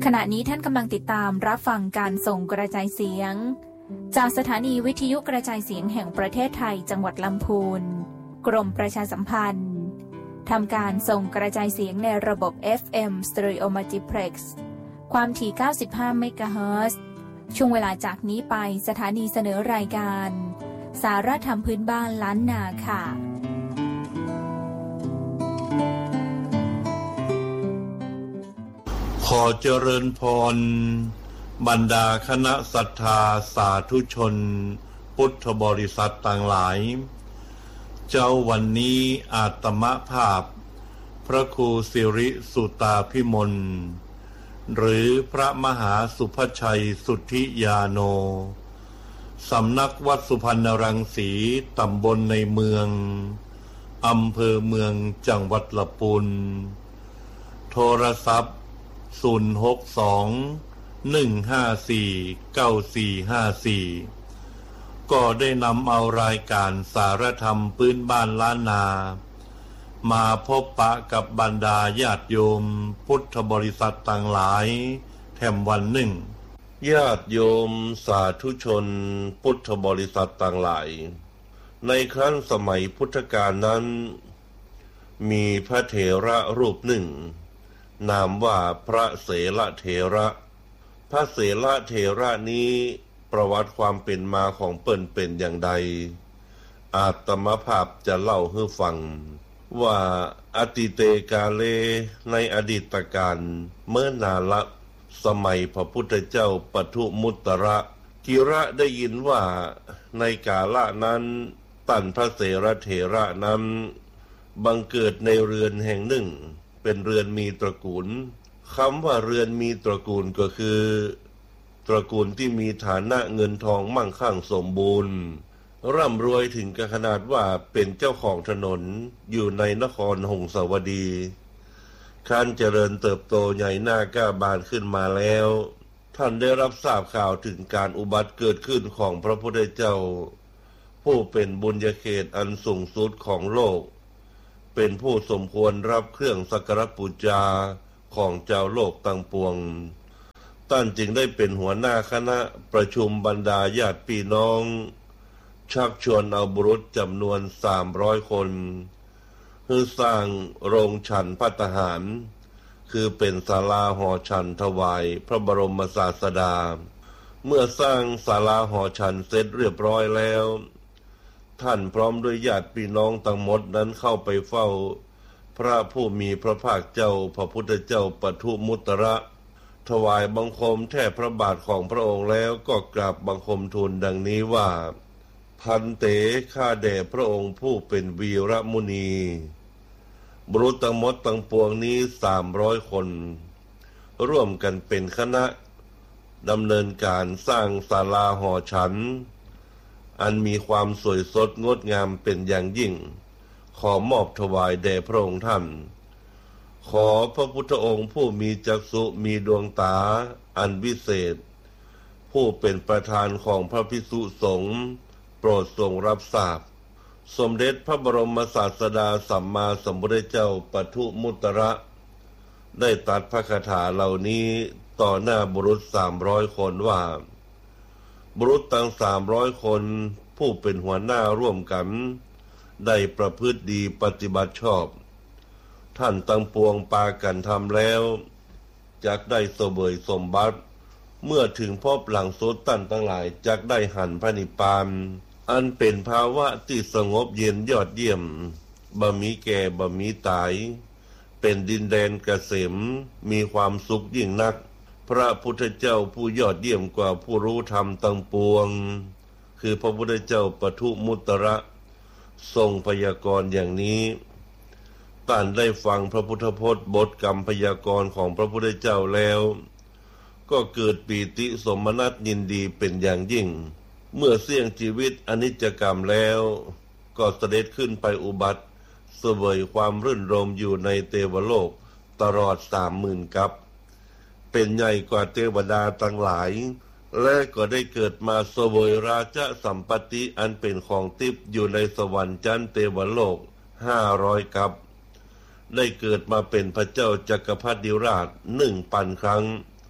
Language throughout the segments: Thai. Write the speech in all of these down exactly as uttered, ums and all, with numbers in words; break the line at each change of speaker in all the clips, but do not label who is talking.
ขณะนี้ท่านกำลังติดตามรับฟังการส่งกระจายเสียงจากสถานีวิทยุกระจายเสียงแห่งประเทศไทยจังหวัดลำพูนกรมประชาสัมพันธ์ทำการส่งกระจายเสียงในระบบ เอฟ เอ็ม Stereo Multiplex ความถี่เก้าสิบห้าเมกะเฮิรตซ์ช่วงเวลาจากนี้ไปสถานีเสนอรายการสาระธรรมพื้นบ้านล้านนาค่ะ
ขอเจริญพรบรรดาคณะศรัทธาสาธุชนพุทธบริษัทต่างหลายเจ้าวันนี้อาตมภาพพระครูสิริสุตาภิมลหรือพระมหาสุภชัยสุทธิยาโนสำนักวัดสุพรรณรังสีตำบลในเมืองอำเภอเมืองจังหวัดลำพูนโทรศัพท์ศูนย์ หก สอง หนึ่ง ห้า สี่ เก้า สี่ ห้า สี่ก็ได้นำเอารายการสารธรรมพื้นบ้านล้านนามาพบปะกับบรรดาญาติโยมพุทธบริษัทต่างหลายแถมวันหนึ่งญาติโยมสาธุชนพุทธบริษัทต่างหลายในครั้งสมัยพุทธกาลนั้นมีพระเถระรูปหนึ่งนามว่าพระเสลเถระพระเสลเถระนี้ประวัติความเป็นมาของเปิ้นเป็นอย่างใดอาตมภาพจะเล่าให้ฟังว่าอติเตกาเลในอดีตการเมื่อนานละสมัยพระพุทธเจ้าปทุมุตระกิระได้ยินว่าในกาละนั้นตันพระเสลเถระนั้นบังเกิดในเรือนแห่งหนึ่งเป็นเรือนมีตระกูลคำว่าเรือนมีตระกูลก็คือตระกูลที่มีฐานะเงินทองมั่งคั่งสมบูรณ์ร่ำรวยถึงกับขนาดว่าเป็นเจ้าของถนนอยู่ในนครหงสาวดีท่านเจริญเติบโตใหญ่หน้าก้าบานขึ้นมาแล้วท่านได้รับทราบข่าวถึงการอุบัติเกิดขึ้นของพระพุทธเจ้าผู้เป็นบุญญาเขตอันสูงสุดของโลกเป็นผู้สมควรรับเครื่องสักการะบูชาของเจ้าโลกตั้งปวงท่านจึงได้เป็นหัวหน้าคณะประชุมบรรดาญาติพี่น้องชักชวนเอาบุรุษจำนวนสามร้อยคนเพื่อสร้างโรงฉันภัตตาหารคือเป็นศาลาหอฉันถวายพระบรมศาสดาเมื่อสร้างศาลาหอฉันเสร็จเรียบร้อยแล้วท่านพร้อมด้วยญาติพี่น้องทั้งหมดนั้นเข้าไปเฝ้าพระผู้มีพระภาคเจ้าพระพุทธเจ้าปทุมุตระถวายบังคมแทบพระบาทของพระองค์แล้วก็กราบบังคมทูลดังนี้ว่าพันเตข้าแด่พระองค์ผู้เป็นวีรมุนีบุรุษทั้งหมดทั้งปวงนี้สามร้อยคนร่วมกันเป็นคณะดำเนินการสร้างศาลาหอฉันอันมีความสวยสดงดงามเป็นอย่างยิ่งขอมอบถวายแด่พระองค์ท่านขอพระพุทธองค์ผู้มีจักษุมีดวงตาอันวิเศษผู้เป็นประธานของพระภิกษุสงฆ์โปรดทรงรับทราบสมเด็จพระบรมศาสดาสัมมาสัมพุทธเจ้าปทุมุตระได้ตรัสพระคาถาเหล่านี้ต่อหน้าบุรุษสามร้อยคนว่าบุรุษทั้งสามร้อยคนผู้เป็นหัวหน้าร่วมกันได้ประพฤติดีปฏิบัติชอบท่านตั้งปวงปากันทำแล้วจักได้เสวยสมบัติเมื่อถึงพบหลังโสตันทั้งหลายจักได้หันพระนิพพานอันเป็นภาวะที่สงบเย็นยอดเยี่ยมบ่มีแก่บ่มีตายเป็นดินแดนเกษมมีความสุขยิ่งนักพระพุทธเจ้าผู้ยอดเยี่ยมกว่าผู้รู้ธรรมตั้งปวงคือพระพุทธเจ้าปทุมุตระทรงพยากรณ์อย่างนี้ท่านได้ฟังพระพุทธพจน์บทกรรมพยากรณ์ของพระพุทธเจ้าแล้วก็เกิดปีติสมนัสยินดีเป็นอย่างยิ่งเมื่อเสี่ยงชีวิตอนิจจกรรมแล้วก็เสด็จขึ้นไปอุบัติเสวยความรื่นรมอยู่ในเทวโลกตลอดสามหมื่นกัปเป็นใหญ่กว่าเทวดาทั้งหลายและก็ได้เกิดมาเสวยราชสัมปติอันเป็นของทิพย์อยู่ในสวรรค์ชั้นเทวโลกห้าร้อยกัปได้เกิดมาเป็นพระเจ้าจักรพรรดิราชหนึ่งพันครั้ง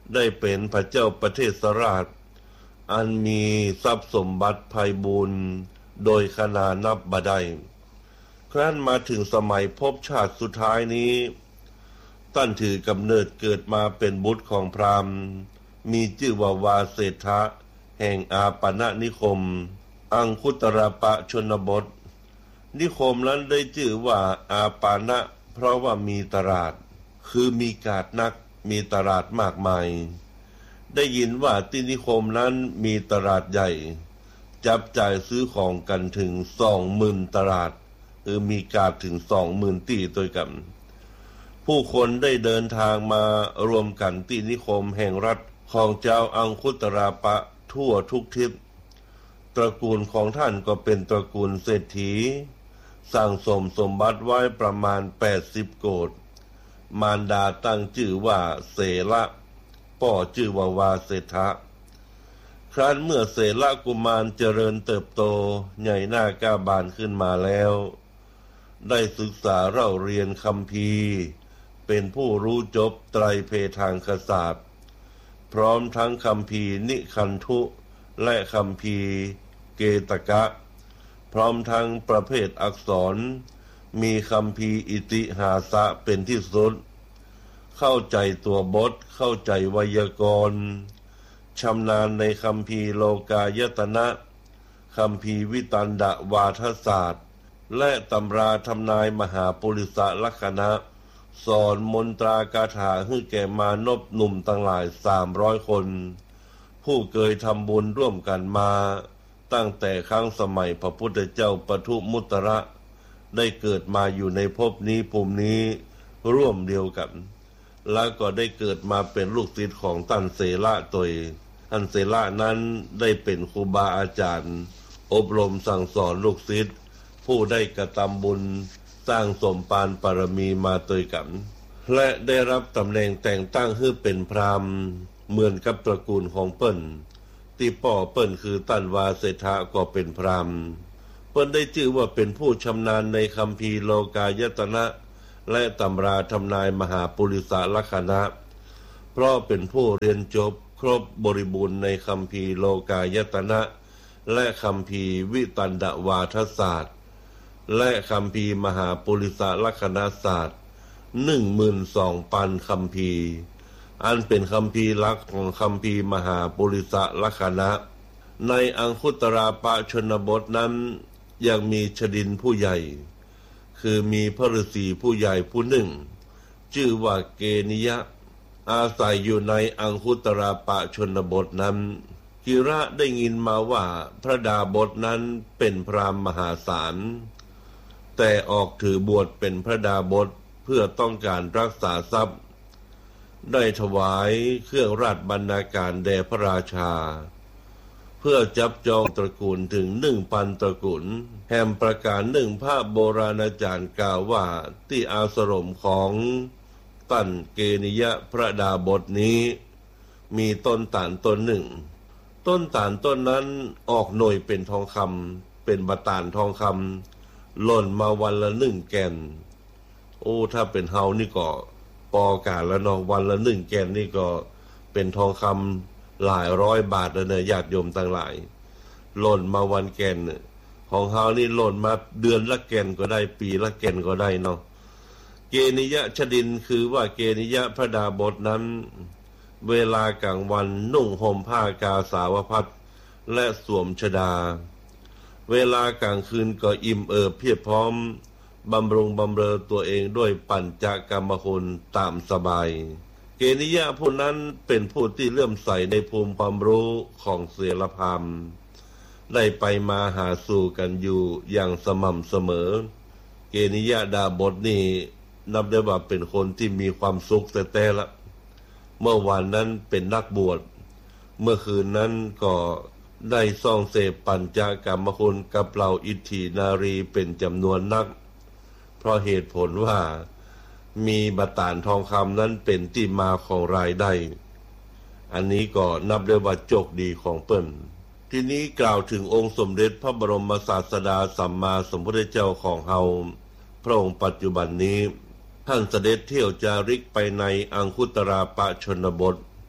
ได้เป็นพระเจ้าประเทศราชอันมีทรัพย์สมบัติไพบูลย์โดยขนานับบ่ได้ครั้นมาถึงสมัยภพชาติสุดท้ายนี้ตั้นถือกำเนิดเกิดมาเป็นบุตรของพราหมณ์มีชื่อว่าวาเศรษฐะแห่งอาปณนิคมอังคุตรปะชนบทนิคมนั้นได้ชื่อว่าอาปานะเพราะว่ามีตลาดคือมีกาดนักมีตลาดมากมายได้ยินว่าที่นิคมนั้นมีตลาดใหญ่จับจ่ายซื้อของกันถึงสองหมื่นตลาดหรือมีกาดถึงสองหมื่นที่ด้วยกันผู้คนได้เดินทางมารวมกันที่นิคมแห่งรัฐของเจ้าอังคุตราปะทั่วทุกทิศตระกูลของท่านก็เป็นตระกูลเศรษฐีสร้างสมสมบัติไว้ประมาณแปดสิบโกฏมารดาตั้งชื่อว่าเสละพ่อชื่อว่าวาเศรษฐะครั้นเมื่อเสละกุมารเจริญเติบโตใหญ่หน้าก้าวบานขึ้นมาแล้วได้ศึกษาเล่าเรียนคัมภีร์เป็นผู้รู้จบไตรเพทางคศาสตร์พร้อมทั้งคัมภีร์นิคันธุและคัมภีร์เกตกะพร้อมทั้งประเภทอักษรมีคัมภีร์อิติหาสะเป็นที่สุดเข้าใจตัวบทเข้าใจไวยากรณ์ชำนาญในคัมภีร์โลกายตนะคัมภีร์วิตันดวาทศาสตร์และตำราทำนายมหาปุริสลักขณะสอนมนตรากาถาให้แก่มานพหนุ่มทั้งหลายสามร้อยคนผู้เคยทำบุญร่วมกันมาตั้งแต่ครั้งสมัยพระพุทธเจ้าปทุมุตระได้เกิดมาอยู่ในภพนี้ภูมินี้ร่วมเดียวกันแล้วก็ได้เกิดมาเป็นลูกศิษย์ของท่านเสละตัวท่านเสละนั้นได้เป็นครูบาอาจารย์อบรมสั่งสอนลูกศิษย์ผู้ได้กระทำบุญสร้างสมปานปรมีมาโดยกันและได้รับตำแหน่งแต่งตั้งให้เป็นพราหมณ์เหมือนกับตระกูลของเปิ้นที่พ่อเปิ้นคือตันวาเศรษฐะก็เป็นพราหมณ์เปิ้นได้ชื่อว่าเป็นผู้ชำนาญในคัมภีร์โลกายตนะและตำราทำนายมหาปุริสลักขณะเพราะเป็นผู้เรียนจบครบบริบูรณ์ในคัมภีร์โลกายตนะและคัมภีร์วิตันดวาทศาสตร์และคัมภีร์มหาปุริสลักขณศาสตร์หนึ่งหมื่นสองพันคัมภีร์อันเป็นคัมภีร์หลักของคัมภีร์มหาปุริสลักขณะในอังคุตราปะชนบทนั้นยังมีชดินผู้ใหญ่คือมีพระฤาษีผู้ใหญ่ผู้หนึ่งชื่อว่าเกนิยะอาศัยอยู่ในอังคุตราปะชนบทนั้นกิระได้ยินมาว่าพระดาบทนั้นเป็นพราหมณ์มหาศาลแต่ออกถือบวชเป็นพระดาบทเพื่อต้องการรักษาทรัพย์ได้ถวายเครื่องราชบรรณาการแด่พระราชาเพื่อจับจองตระกูลถึงหนึ่งพันตระกูลแห่งประการหนึ่งพระโบราณอาจารย์กล่าวว่าที่อาสรมของตันเกนิยะพระดาบทนี้มีต้นตาลต้นหนึ่งต้นตาลต้นนั้นออกหน่วยเป็นทองคำเป็นบาตาลทองคำหล่นมาวันละหนึ่งแกนโอ้ถ้าเป็นเฮานี่ก็ปอกาแล้วเนาะวันละหนึ่งแกนนี่ก็เป็นทองคำหลายร้อยบาทแล้วเนี่ยญาติโยมทั้งหลายหล่นมาวันแกนของเฮานี่หล่นมาเดือนละแกนก็ได้ปีละแกนก็ได้เนาะเกนิยะชดินคือว่าเกนิยะพระดาบทนั้นเวลากลางวันนุ่งห่มผ้ากาสาวพัสและสวมชฎาเวลากลางคืนก็อิ่มเอิบเพียบพร้อมบำรุงบำเรอตัวเองด้วยปัญจกรรมคุณตามสบายเกนิยะผู้นั้นเป็นผู้ที่เลื่อมใสในภูมิความรู้ของเสรพามได้ไปมาหาสู่กันอยู่อย่างสม่ำเสมอเกนิยะดาบทนี้นับได้ว่าเป็นคนที่มีความสุขแต่แต่ละเมื่อวานนั้นเป็นนักบวชเมื่อคืนนั้นก็ได้ส่องเสพปัญจกรรมคุณกับเหล่าอิทธินารีเป็นจำนวนนักเพราะเหตุผลว่ามีบาตาลทองคำนั้นเป็นที่มาของรายได้อันนี้ก็นับได้ว่าโชคดีของเปิ้นทีนี้กล่าวถึงองค์สมเด็จพระบรมศาสดาสัมมาสัมพุทธเจ้าของเฮาพระองค์ปัจจุบันนี้ท่านเสด็จเที่ยวจาริกไปในอังคุตราปะชนบท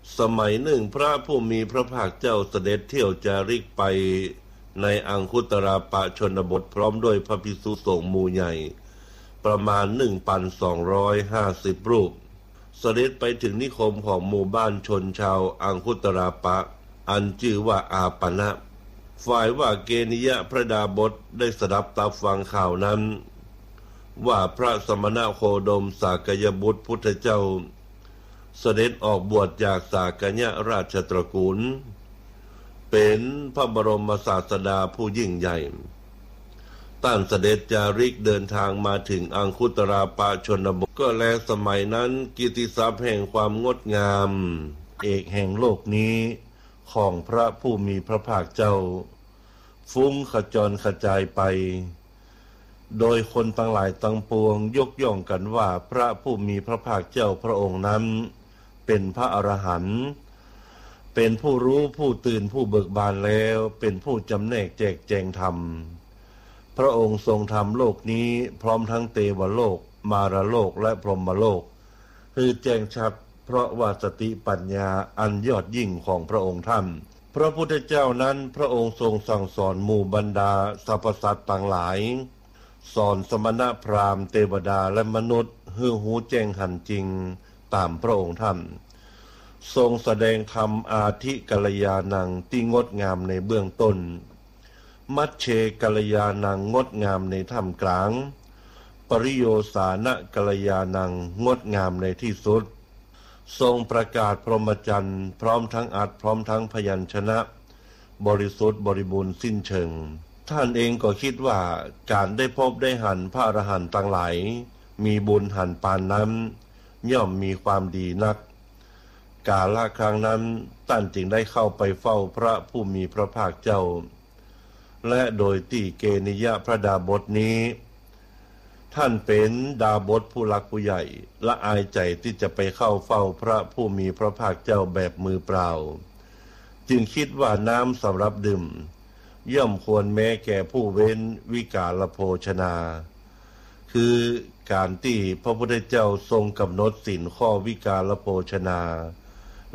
สมัยหนึ่งพระผู้มีพระภาคเจ้าเสด็จเที่ยวจาริกไปในอังคุตราปชนบทพร้อมด้วยพระภิกษุสงฆ์หมู่ใหญ่ประมาณ หนึ่งพันสองร้อยห้าสิบ รูปเสด็จไปถึงนิคมของหมู่บ้านชนชาวอังคุตราปะอันชื่อว่าอาปนะฝ่ายว่าเกนิยะพระดาบสได้สดับตาฟังข่าวนั้นว่าพระสมณโคดมสากยบุตรพุทธเจ้าเสด็จออกบวชจากสากยราชตระกูลเป็นพระบรมศาสดาผู้ยิ่งใหญ่ตั้งเสด็จจาริกเดินทางมาถึงอังคุตราปชนบทก็แลสมัยนั้นกิตติศัพท์แห่งความงดงามเอกแห่งโลกนี้ของพระผู้มีพระภาคเจ้าฟุ้งขจรกระจายไปโดยคนทั้งหลายทั้งปวงยกย่องกันว่าพระผู้มีพระภาคเจ้าพระองค์นั้นเป็นพระอรหันต์เป็นผู้รู้ผู้ตื่นผู้เบิกบานแล้วเป็นผู้จำแนกแจกแจงธรรมพระองค์ทรงทำโลกนี้พร้อมทั้งเทวโลกมารโลกและพรหมโลกคือแจ้งชัดเพราะว่าสติปัญญาอันยอดยิ่งของพระองค์ท่านพระพุทธเจ้านั้นพระองค์ทรงสั่งสอนหมู่บรรดาสรรพสัตว์ต่างหลายสอนสมณพราหมณ์เทวดาและมนุษย์ให้หูแจ้งหันจริงตามพระองค์ท่านทรงแสดงธรรมอาทิกัลยาณังที่งดงามในเบื้องต้นมัชเชกัลยาณังงดงามในท่ามกลางปริโยสานะกัลยาณังงดงามในที่สุดทรงประกาศพรหมจรรย์พร้อมทั้งอัตถ์พร้อมทั้งพยัญชนะบริสุทธิ์บริบูรณ์สิ้นเชิงท่านเองก็คิดว่าการได้พบได้หันพระอรหันต์ต่างหลายมีบุญหันปานนั้นย่อมมีความดีนักกาลครั้งนั้นท่านจึงได้เข้าไปเฝ้าพระผู้มีพระภาคเจ้าและโดยที่เกนิยะพระดาบสนี้ท่านเป็นดาบสผู้รักผู้ใหญ่ละอายใจที่จะไปเข้าเฝ้าพระผู้มีพระภาคเจ้าแบบมือเปล่าจึงคิดว่าน้ำสำหรับดื่มย่อมควรแม้แก่ผู้เว้นวิกาลโภชนาคือการที่พระพุทธเจ้าทรงกำหนดศีลข้อวิกาลโภชนา